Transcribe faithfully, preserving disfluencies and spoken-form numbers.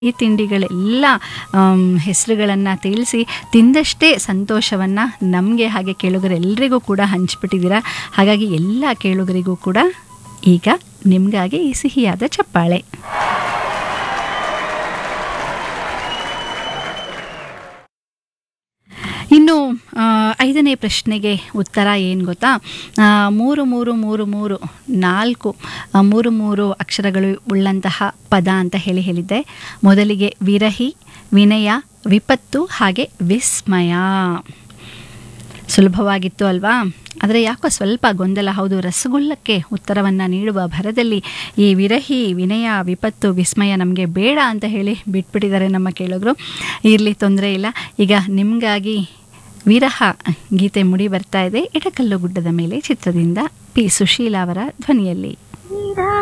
ಈ ತಿಂಡಿಗಳೆಲ್ಲ ಹೆಸರುಗಳನ್ನು ತಿಳಿಸಿ ತಿಂದಷ್ಟೇ ಸಂತೋಷವನ್ನು ನಮಗೆ ಹಾಗೆ ಕೇಳುಗರೆಲ್ಲರಿಗೂ ಕೂಡ ಹಂಚಿಬಿಟ್ಟಿದ್ದೀರಾ. ಹಾಗಾಗಿ ಎಲ್ಲ ಕೇಳುಗರಿಗೂ ಕೂಡ ಈಗ ನಿಮಗಾಗಿ ಈ ಸಿಹಿಯಾದ ಚಪ್ಪಾಳೆ. ಇನ್ನು ಐದನೇ ಪ್ರಶ್ನೆಗೆ ಉತ್ತರ ಏನು ಗೊತ್ತಾ? ಮೂರು ಮೂರು ಮೂರು ಮೂರು ನಾಲ್ಕು ಮೂರು ಮೂರು ಅಕ್ಷರಗಳು ಉಳ್ಳಂತಹ ಪದ ಅಂತ ಹೇಳಿ ಹೇಳಿದ್ದೆ. ಮೊದಲಿಗೆ ವಿರಹಿ, ವಿನಯ, ವಿಪತ್ತು ಹಾಗೆ ವಿಸ್ಮಯ. ಸುಲಭವಾಗಿತ್ತು ಅಲ್ವಾ? ಆದರೆ ಯಾಕೋ ಸ್ವಲ್ಪ ಗೊಂದಲ. ಹೌದು, ರಸಗುಲ್ಲಕ್ಕೆ ಉತ್ತರವನ್ನು ನೀಡುವ ಭರದಲ್ಲಿ ಈ ವಿರಹಿ, ವಿನಯ, ವಿಪತ್ತು, ವಿಸ್ಮಯ ನಮಗೆ ಬೇಡ ಅಂತ ಹೇಳಿ ಬಿಟ್ಬಿಟ್ಟಿದ್ದಾರೆ ನಮ್ಮ ಕೇಳೋರು. ಇರಲಿ, ತೊಂದರೆ ಇಲ್ಲ. ಈಗ ನಿಮಗಾಗಿ ವಿರಹ ಗೀತೆ ಮುಡಿ ಬರ್ತಾ ಇದೆ. ಎಡಕಲ್ಲು ಗುಡ್ಡದ ಮೇಲೆ ಚಿತ್ರದಿಂದ ಪಿ ಸುಶೀಲಾ ಅವರ ಧ್ವನಿಯಲ್ಲಿ.